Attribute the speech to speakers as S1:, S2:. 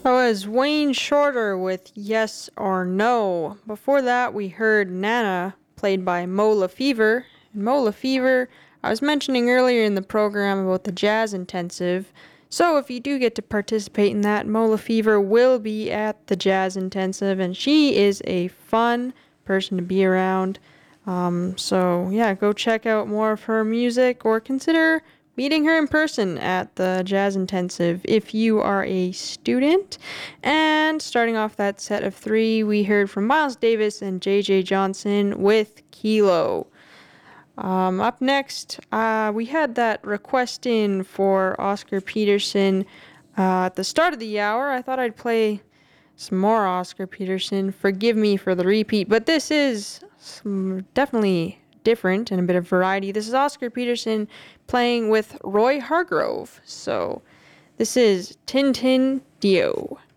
S1: That was Wayne Shorter with Yes or No. Before that, we heard Nana, played by Mo Lefevre. And Mo Lefevre, I was mentioning earlier in the program about the Jazz Intensive. So if you do get to participate in that, Mo Lefevre will be at the Jazz Intensive, and she is a fun person to be around. So yeah, go check out more of her music or consider meeting her in person at the Jazz Intensive if you are a student. And starting off that set of three, we heard from Miles Davis and JJ Johnson with Kilo. Up next, we had that request in for Oscar Peterson at the start of the hour. I thought I'd play some more Oscar Peterson. Forgive me for the repeat, but this is definitely different and a bit of variety. This is Oscar Peterson playing with Roy Hargrove. So this is Tintin Dio.